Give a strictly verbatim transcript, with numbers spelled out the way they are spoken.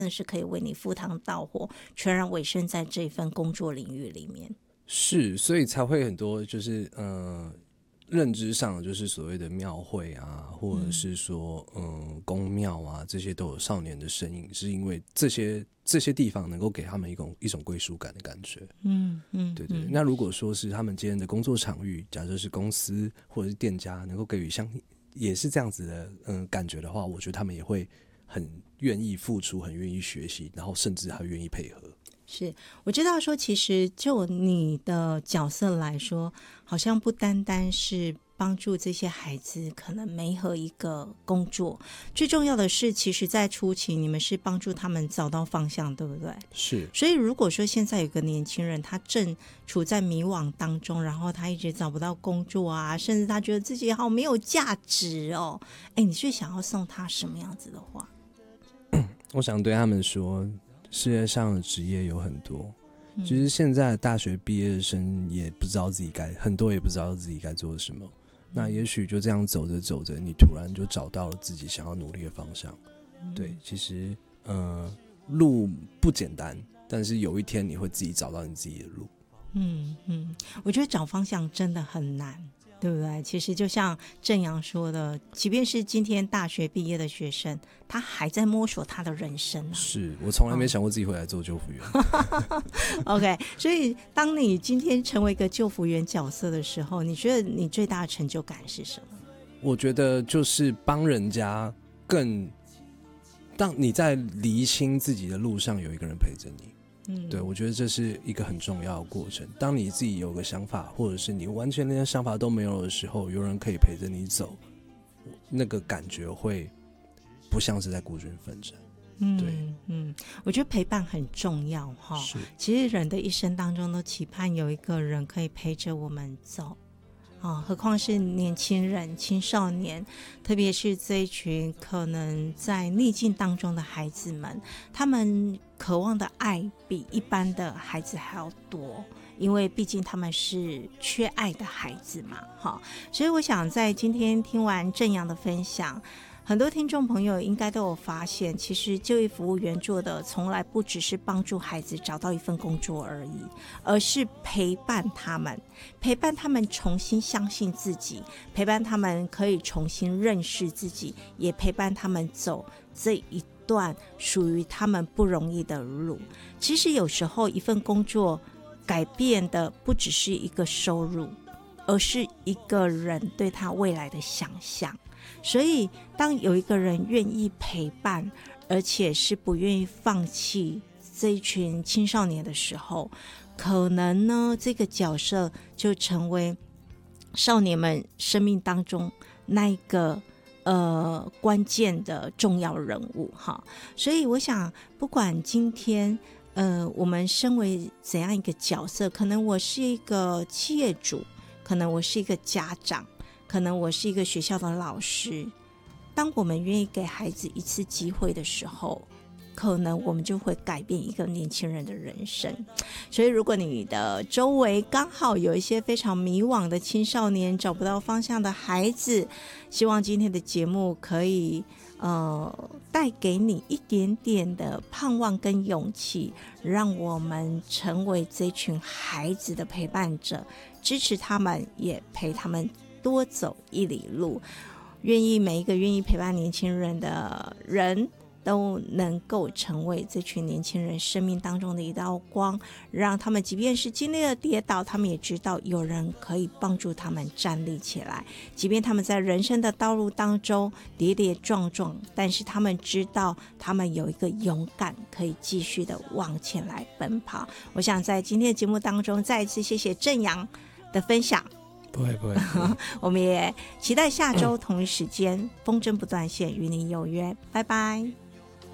的是可以为你赴汤蹈火，全然委身在这份工作领域里面。 是，所以才会很多就是呃认知上就是所谓的庙会啊，或者是说嗯宫庙啊，这些都有少年的身影，是因为这些这些地方能够给他们一种一种归属感的感觉。 嗯嗯， 对对对。那如果说是他们今天的工作场域，假设是公司或者是店家能够给予相也是这样子的嗯感觉的话，我觉得他们也会很愿意付出，很愿意学习，然后甚至还愿意配合。 是，我知道说其实就你的角色来说，好像不单单是帮助这些孩子可能媒合一个工作，最重要的是其实在初期你们是帮助他们找到方向，对不对？ 是。 所以如果说现在有个年轻人他正处在迷惘当中，然后他一直找不到工作啊，甚至他觉得自己好没有价值哦，哎，你是想要送他什么样子的话？ 我想对他们说，世界上的职业有很多，其实现在大学毕业生也不知道自己该，很多也不知道自己该做什么。那也许就这样走着走着，你突然就找到了自己想要努力的方向。对，其实呃路不简单，但是有一天你会自己找到你自己的路。 嗯嗯，我觉得找方向真的很难，对不对？其实就像正阳说的，即便是今天大学毕业的学生，他还在摸索他的人生啊。 是，我从来没想过自己会来做救护员。 OK， 所以当你今天成为一个救护员角色的时候，你觉得你最大的成就感是什么？ 我觉得就是帮人家更，当你在厘清自己的路上有一个人陪着你。嗯，对，我觉得这是一个很重要的过程。当你自己有个想法，或者是你完全连想法都没有的时候，有人可以陪着你走，那个感觉会不像是在孤军奋战。 嗯， 对， 嗯，我觉得陪伴很重要哈。其实人的一生当中都期盼有一个人可以陪着我们走。哦，何况是年轻人、青少年，特别是这一群可能在逆境当中的孩子们，他们渴望的爱比一般的孩子还要多，因为毕竟他们是缺爱的孩子嘛。哦，所以我想在今天听完正阳的分享，很多听众朋友应该都有发现，其实就业服务员做的从来不只是帮助孩子找到一份工作而已，而是陪伴他们，陪伴他们重新相信自己，陪伴他们可以重新认识自己，也陪伴他们走这一段属于他们不容易的路。其实有时候一份工作改变的不只是一个收入，而是一个人对他未来的想象。所以当有一个人愿意陪伴，而且是不愿意放弃这一群青少年的时候，可能呢这个角色就成为少年们生命当中那一个呃关键的重要人物哈。所以我想不管今天呃我们身为怎样一个角色，可能我是一个企业主，可能我是一个家长，可能我是一个学校的老师，当我们愿意给孩子一次机会的时候，可能我们就会改变一个年轻人的人生。所以如果你的周围刚好有一些非常迷惘的青少年，找不到方向的孩子，希望今天的节目可以呃带给你一点点的盼望跟勇气，让我们成为这群孩子的陪伴者，支持他们，也陪他们多走一里路。愿意每一个愿意陪伴年轻人的人都能够成为这群年轻人生命当中的一道光，让他们即便是经历了跌倒，他们也知道有人可以帮助他们站立起来，即便他们在人生的道路当中跌跌撞撞，但是他们知道他们有一个勇敢可以继续的往前来奔跑。我想在今天的节目当中再一次谢谢正阳的分享。 不会不会我们也期待下周同一时间风筝不断线与你有约，拜拜。